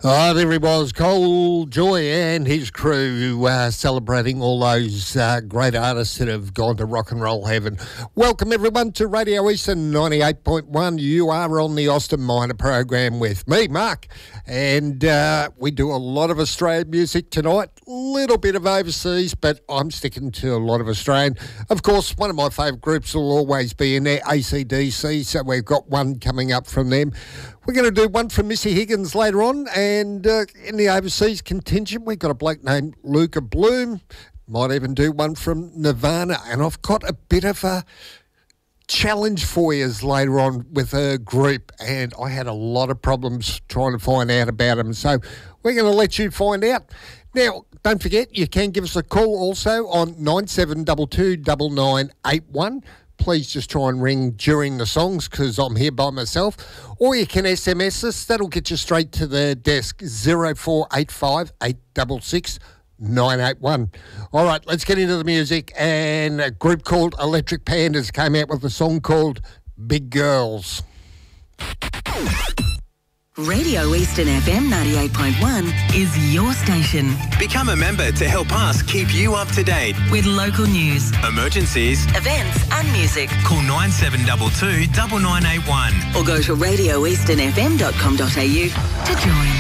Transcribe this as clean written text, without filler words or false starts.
There he was, Cole Joy and his crew celebrating all those great artists that have gone to rock and roll heaven. Welcome everyone to Radio Eastern 98.1. You are on the Austin Minor program with me, Mark, and we do a lot of Australian music tonight, a little bit of overseas, but I'm sticking to a lot of Australian. Of course, one of my favourite groups will always be in there, AC/DC, so we've got one coming up from them. We're going to do one from Missy Higgins later on, and in the overseas contingent, we've got a bloke named Luca Bloom. Might even do one from Nirvana, and I've got a bit of a challenge for you later on with a group, and I had a lot of problems trying to find out about them, so we're going to let you find out. Now, don't forget, you can give us a call also on 9722 9981. Please just try and ring during the songs because I'm here by myself. Or you can SMS us. That'll get you straight to the desk, 0485 866 981. All right, let's get into the music. And a group called Electric Pandas came out with a song called Big Girls. Radio Eastern FM 98.1 is your station. Become a member to help us keep you up to date with local news, emergencies, events and music. Call 9722 9981 or go to radioeasternfm.com.au to join.